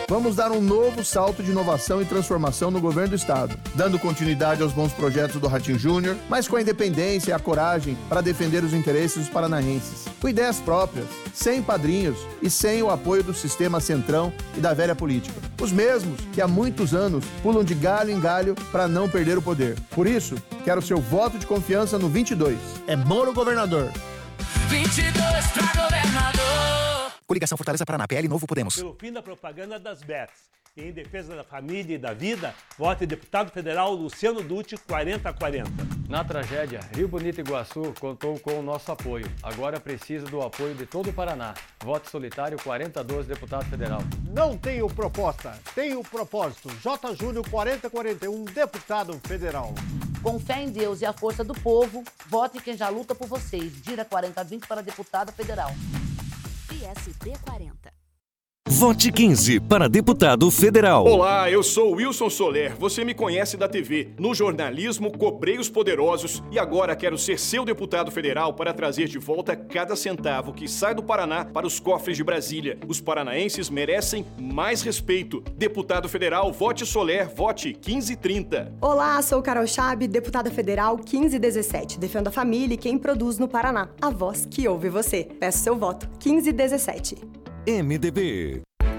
Vamos dar um novo salto de inovação e transformação no governo do estado, dando continuidade aos bons projetos do Ratinho Júnior, mas com a independência e a coragem para defender os interesses dos paranaenses. Com ideias próprias, sem padrinhos e sem o apoio do sistema centrão e da velha política. Os mesmos que há muitos anos pulam de galho em galho para não perder o poder. Por isso, quero seu voto de confiança no 22. É Moro governador. 22 pra governador. Coligação Fortaleza Paraná, PL Novo Podemos. Pelo fim da propaganda das bets e em defesa da família e da vida, vote deputado federal Luciano Dutti 4040. Na tragédia, Rio Bonito e Iguaçu contou com o nosso apoio. Agora precisa do apoio de todo o Paraná. Vote solitário 4012, deputado federal. Não tenho proposta, tenho propósito. J. Júnior 4041, deputado federal. Com fé em Deus e a força do povo, vote quem já luta por vocês. Dira 4020 para deputada federal. PSD 40. Vote 15 para deputado federal. Olá, eu sou Wilson Soler. Você me conhece da TV. No jornalismo, cobrei os poderosos e agora quero ser seu deputado federal para trazer de volta cada centavo que sai do Paraná para os cofres de Brasília. Os paranaenses merecem mais respeito. Deputado federal, vote Soler, vote 1530. Olá, sou Carol Chab, deputada federal 1517. Defendo a família e quem produz no Paraná. A voz que ouve você. Peço seu voto 1517. MDB.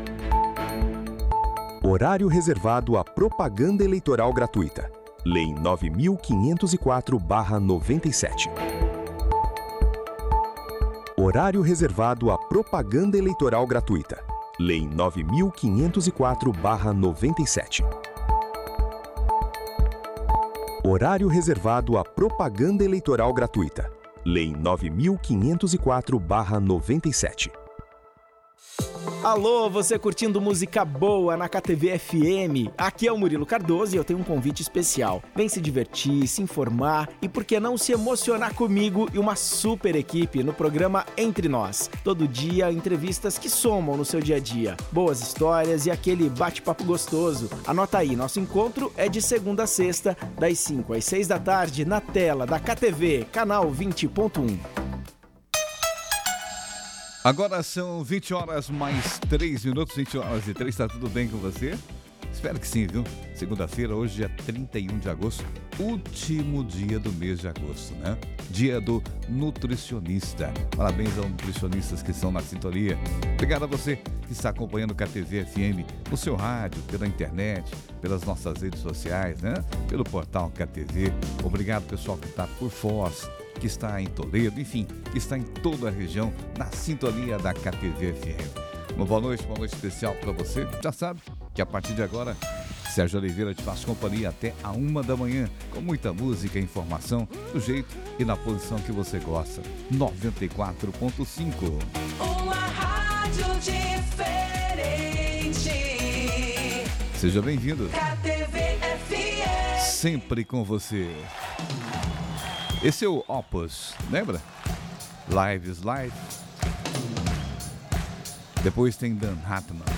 Horário reservado à propaganda eleitoral gratuita. Lei 9.504/97. Horário reservado à propaganda eleitoral gratuita. Lei 9.504/97. Horário reservado à propaganda eleitoral gratuita. Lei 9.504/97. Alô, você curtindo música boa na KTV FM? Aqui é o Murilo Cardoso e eu tenho um convite especial. Vem se divertir, se informar e por que não se emocionar comigo e uma super equipe no programa Entre Nós. Todo dia, entrevistas que somam no seu dia a dia. Boas histórias e aquele bate-papo gostoso. Anota aí, nosso encontro é de segunda a sexta, das 5 às 6 da tarde, na tela da KTV, canal 20.1. Agora são 20 horas mais 3 minutos, 20 horas e 3, tá tudo bem com você? Espero que sim, viu? Segunda-feira, hoje é 31 de agosto, último dia do mês de agosto, né? Dia do nutricionista. Parabéns aos nutricionistas que estão na sintonia. Obrigado a você que está acompanhando o KTV FM no seu rádio, pela internet, pelas nossas redes sociais, né? Pelo portal KTV. Obrigado, pessoal, que está por Foz, que está em Toledo, enfim, que está em toda a região, na sintonia da KTV FM. Uma boa noite especial para você. Já sabe que a partir de agora, Sérgio Oliveira te faz companhia até a 1 da manhã, com muita música e informação, do jeito e na posição que você gosta. 94.5. Uma rádio diferente. Seja bem-vindo. KTV FM. Sempre com você. Esse é o Opus, lembra? Live is Life. Depois tem Dan Hartman.